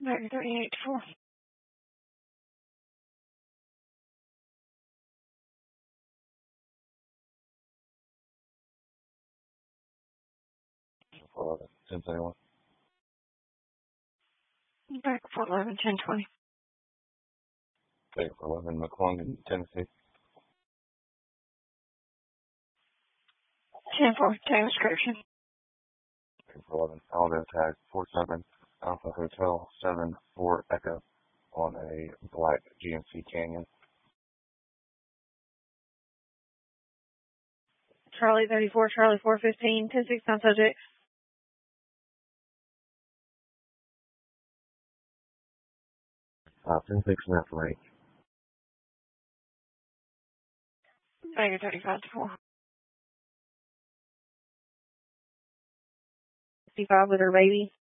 Back 38 4. For 1021. Back 411 1020. Back for 11 McClung, Tennessee. 10 4. Tag description. Back for 11 Aldo tag 47 Alpha Hotel 74 Echo on a black GMC Canyon. Charlie 34, Charlie 415, 10-6 on subject. 10-6 left right. Back 35 4. 55 with her baby.